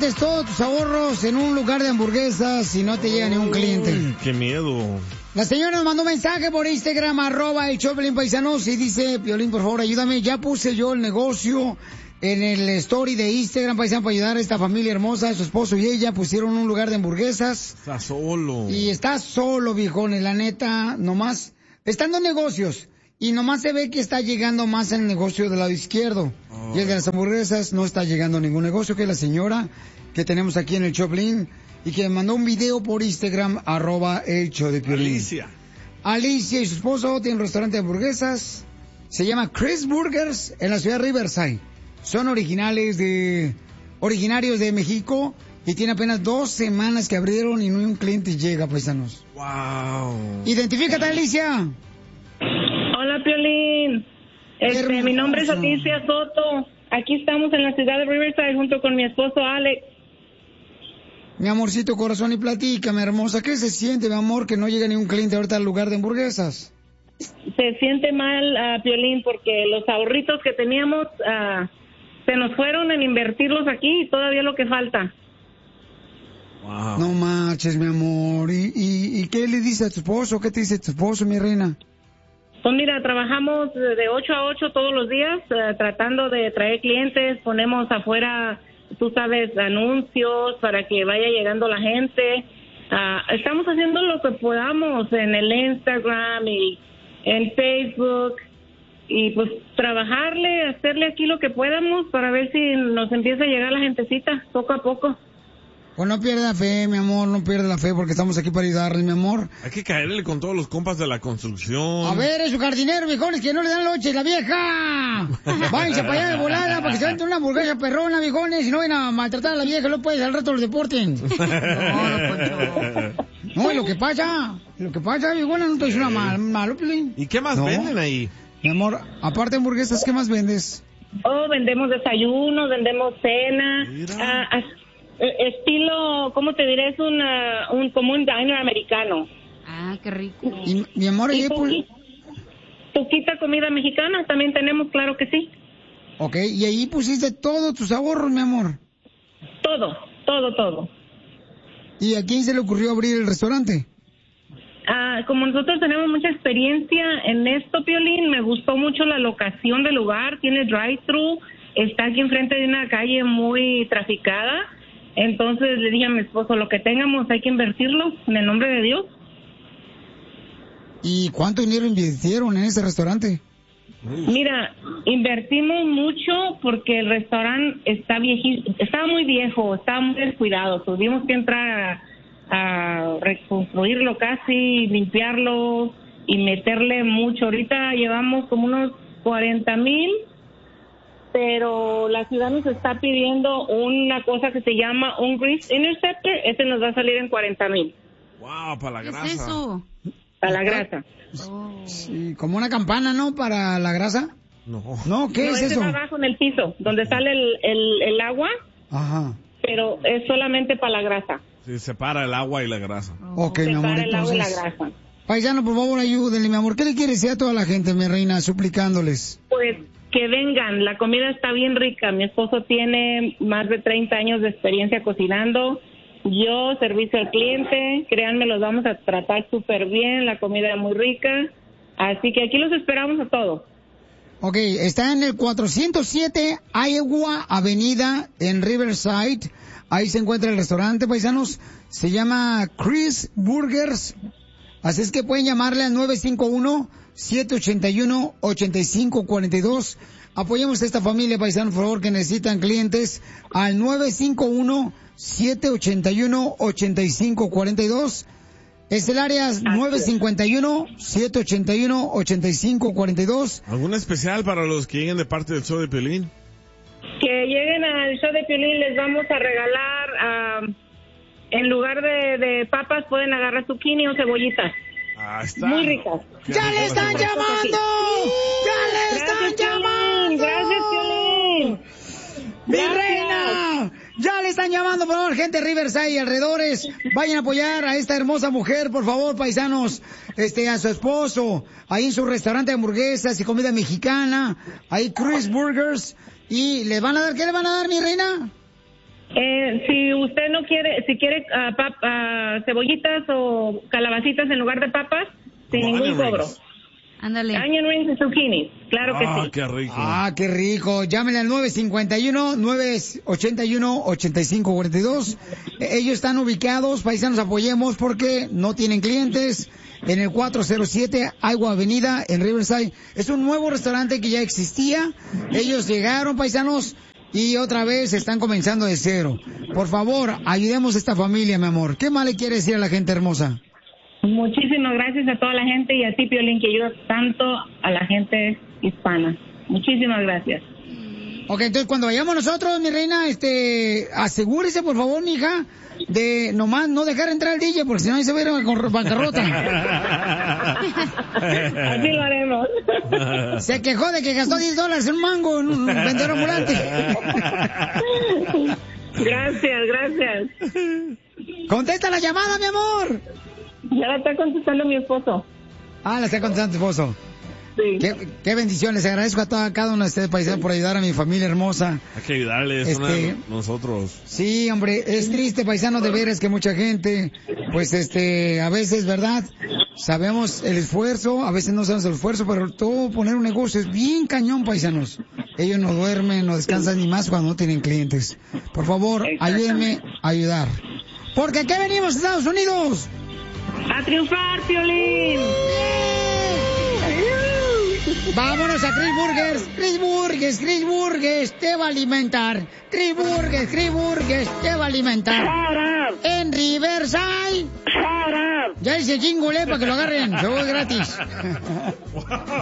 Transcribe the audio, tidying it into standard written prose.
inviertes todos tus ahorros en un lugar de hamburguesas y no te llega ni un cliente. ¡Qué miedo! La señora nos mandó un mensaje por Instagram, @el Paisanos, y dice, Piolín, por favor, ayúdame. Ya puse yo el negocio en el story de Instagram, paisano, para ayudar a esta familia hermosa. Su esposo y ella pusieron un lugar de hamburguesas. Está solo. Y está solo, viejones, la neta, nomás. Están dos negocios. Y nomás se ve que está llegando más el negocio del lado izquierdo. Y el de las hamburguesas no está llegando a ningún negocio, que es la señora que tenemos aquí en el Choplin. Y que mandó un video por Instagram, @el show de Piolín. Alicia y su esposo tienen un restaurante de hamburguesas. Se llama Chris Burgers en la ciudad de Riverside. Son originarios de México y tiene apenas 2 semanas que abrieron y no un cliente llega, paisanos. ¡Wow! Identifícate, Alicia. Hola, Piolín. Mi nombre es Alicia Soto. Aquí estamos en la ciudad de Riverside junto con mi esposo Alex. Mi amorcito corazón, y platícame, hermosa, ¿qué se siente, mi amor, que no llega ni un cliente ahorita al lugar de hamburguesas? Se siente mal, Piolín, porque los ahorritos que teníamos se nos fueron en invertirlos aquí y todavía lo que falta. Wow. No marches, mi amor. ¿Y qué le dice a tu esposo? ¿Qué te dice tu esposo, mi reina? Pues mira, trabajamos de 8 a 8 todos los días, tratando de traer clientes. Ponemos afuera, tú sabes, anuncios para que vaya llegando la gente. Estamos haciendo lo que podamos en el Instagram y en Facebook. Y pues trabajarle, hacerle aquí lo que podamos para ver si nos empieza a llegar la gentecita poco a poco. Pues no pierda fe, mi amor, no pierda la fe porque estamos aquí para ayudarle, mi amor. Hay que caerle con todos los compas de la construcción. A ver, es su jardinero, viejones, que no le dan lonche, la vieja. Váyanse para allá de volada para que se vente una hamburguesa perrona, viejones, y no vayan a maltratar a la vieja, no puedes, al rato los deporten. No, lo que pasa, viejones, no te dice una malo, Piolín. ¿Y qué más venden ahí? Mi amor, aparte de hamburguesas, ¿qué más vendes? Vendemos desayuno, vendemos cena, estilo, ¿cómo te diré? Es como un diner americano. Ah, qué rico. Y mi amor, poquita comida mexicana también tenemos, claro que sí. Ok, y ahí pusiste todos tus ahorros, mi amor. Todo. ¿Y a quién se le ocurrió abrir el restaurante? Como nosotros tenemos mucha experiencia en esto, Piolín, me gustó mucho la locación del lugar, tiene drive-thru, está aquí enfrente de una calle muy traficada, entonces le dije a mi esposo, lo que tengamos hay que invertirlo en el nombre de Dios. ¿Y cuánto dinero invirtieron en ese restaurante? Mira, invertimos mucho porque el restaurante está estaba muy viejo, estaba muy descuidado, tuvimos que entrar a reconstruirlo casi, limpiarlo y meterle mucho. Ahorita llevamos como unos 40,000, pero la ciudad nos está pidiendo una cosa que se llama un Grease Interceptor, ese nos va a salir en 40,000. Wow, para la grasa. ¿Qué es eso? Para la grasa. Sí, como una campana, ¿no? Para la grasa. No, ¿qué es eso? Va abajo en el piso, donde sale el agua. Ajá. Pero es solamente para la grasa. Sí, separa el agua y la grasa. Ok, mi amor, separa el agua y la grasa. Paisano, por favor, ayúdenle, mi amor. ¿Qué le quiere decir a toda la gente, mi reina, suplicándoles? Pues que vengan, la comida está bien rica. Mi esposo tiene más de 30 años de experiencia cocinando. Yo, servicio al cliente, créanme, los vamos a tratar súper bien, la comida es muy rica. Así que aquí los esperamos a todos. Ok, está en el 407 Iowa Avenida en Riverside. Ahí se encuentra el restaurante, paisanos. Se llama Chris Burgers. Así es que pueden llamarle al 951-781-8542. Apoyemos a esta familia, paisanos, por favor, que necesitan clientes. Al 951-781-8542. Es el área 951-781-8542. ¿Algún especial para los que lleguen de parte del show de Piolín? Que lleguen al show de Piolín, les vamos a regalar, en lugar de papas, pueden agarrar zucchini o cebollitas. Está. Muy ricas. ¡Ya le están llamando! ¡Ya le están llamando! ¡Gracias, Piolín! ¡Mi reina! Ya le están llamando, por favor, gente de Riverside y alrededores. Vayan a apoyar a esta hermosa mujer, por favor, paisanos. A su esposo. Ahí en su restaurante de hamburguesas y comida mexicana. Ahí Chris Burgers. ¿Y le van a dar? ¿Qué le van a dar, mi reina? Si usted no quiere, si quiere cebollitas o calabacitas en lugar de papas, sin ningún cobro. Ándale. Onion rings y zucchini, claro que sí. Qué rico. Qué rico. Llámenle al 951-981-8542. Ellos están ubicados, paisanos, apoyemos porque no tienen clientes. En el 407 Iowa Avenida, en Riverside. Es un nuevo restaurante que ya existía. Ellos llegaron, paisanos, y otra vez están comenzando de cero. Por favor, ayudemos a esta familia, mi amor. ¿Qué más le quiere decir a la gente hermosa? Muchísimas gracias a toda la gente y a ti, Piolín, que ayudas tanto a la gente hispana. Muchísimas gracias. Ok, entonces cuando vayamos nosotros, mi reina, asegúrese, por favor, mija, de nomás no dejar entrar al DJ, porque si no ahí se va a ir a bancarrota. Así lo haremos. Se quejó de que gastó $10 en un mango en un vendedor ambulante. Gracias. Contesta la llamada, mi amor. Ya la está contestando mi esposo. La está contestando tu esposo. Sí. Qué bendiciones. Les agradezco a cada uno de ustedes, paisanos, por ayudar a mi familia hermosa. Hay que ayudarles nosotros. Sí, hombre, es triste, paisano, de veras que mucha gente, pues, a veces, ¿verdad? Sabemos el esfuerzo, a veces no sabemos el esfuerzo, pero todo poner un negocio es bien cañón, paisanos. Ellos no duermen, no descansan ni más cuando no tienen clientes. Por favor, ayúdenme a ayudar. Porque aquí venimos, Estados Unidos. ¡A triunfar, Piolín! Vámonos a Chris Burgers te va a alimentar. Chris Burgers te va a alimentar. En Riverside. Ya dice jingle, para que lo agarren, se voy gratis.